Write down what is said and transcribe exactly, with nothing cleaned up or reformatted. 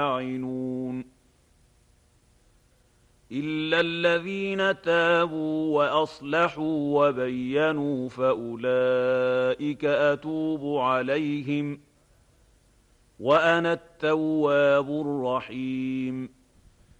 يستعينون إلا الذين تابوا وأصلحوا وبينوا فأولئك أتوب عليهم وأنا التواب الرحيم